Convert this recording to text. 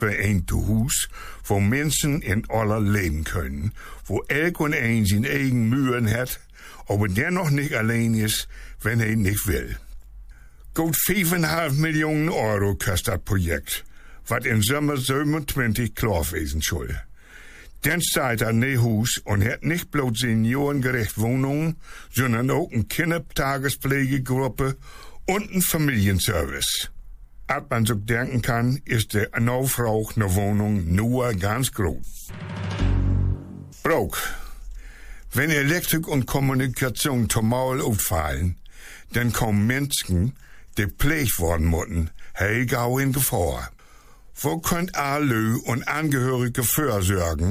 ein Hus, wo Menschen in aller leben können, wo elk und ein zijn eigen Mühen hat, aber dennoch nicht allein ist, wenn er nicht will. Gut 5,5 Millionen Euro kostet das Projekt, was im Sommer 27 klar wesen soll. Dann steht er ne Hus und hat nicht bloß seniorengerecht Wohnungen, sondern auch eine Kindertagespflegegruppe und ein Familienservice. Als man so denken kann, ist der Nachfrage nach Wohnung nur ganz groß. Brauch. Wenn Elektrik und Kommunikation total ausfallen, dann kommen Menschen, die gepflegt worden müssen, gauw in Gefahr. Wo könnt alle und Angehörige vorsorgen,